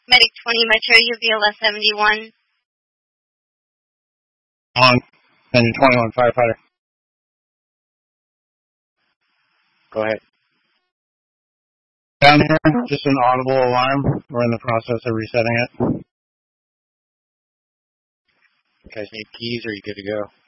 Medic 20 Metro, UVLS 71. On. Engine 21 firefighter. Go ahead. Down here, just an audible alarm. We're in the process of resetting it. You guys need keys, or are you good to go?